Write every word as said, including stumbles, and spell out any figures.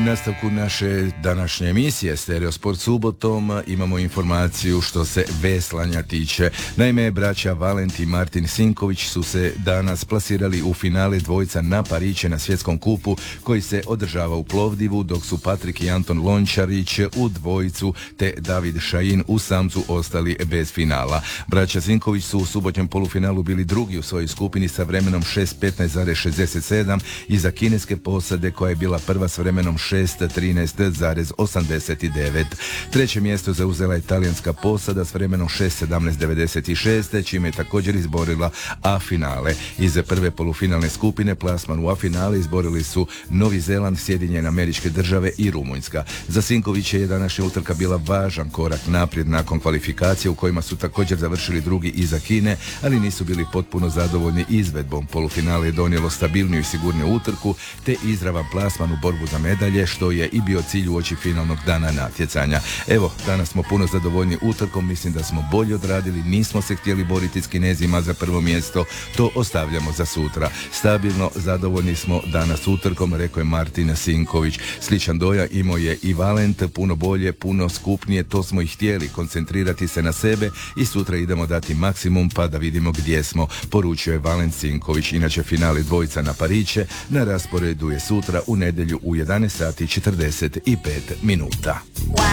nastavku naše današnje emisije Stereo Sport subotom imamo informaciju što se veslanja tiče. Naime, braća Valent i Martin Sinković su se danas plasirali u finale dvojca na Pariće na svjetskom kupu koji se održava u Plovdivu, dok su Patrik i Anton Lončarić u dvojcu te David Šajin u samcu ostali bez finala. Braća Sinković su u subotnjem polufinalu bili drugi u svojoj skupini sa vremenom šest petnaest zarez šezdeset sedam iza kineske posade koja je bila prva s vremenom šest trinaest zarez osamdeset devet. Treće mjesto zauzela je talijanska posada s vremenom šest sedamnaest devedeset šest, čime je također izborila A finale. Iz prve polufinalne skupine plasman u A finale izborili su Novi Zeland, Sjedinjene Američke Države i Rumunjska. Za Sinkovića je današnja utrka bila važan korak naprijed nakon kvalifikacije u kojima su također završili drugi iza Kine, ali nisu bili potpuno zadovoljni izvedbom. Polufinale je donijelo stabilniju i sigurniju utrku te izravan plasman u borbu za medalje, što je i bio cilj uoči finalnog dana natjecanja. Evo, danas smo puno zadovoljni utrkom, mislim da smo bolje odradili, nismo se htjeli boriti s Kinezima za prvo mjesto, to ostavljamo za sutra. Stabilno zadovoljni smo danas utrkom, rekao je Martin Sinković. Sličan dojam imao je i Valent, puno bolje, puno skupnije, to smo i htjeli, koncentrirati se na sebe i sutra idemo dati maksimum pa da vidimo gdje smo, poručio je Valent Sinković. Inače, finale dvojica na Pariće na rasporedu je sutra u nedjelju u jedanaest sati i četrdeset pet minuta.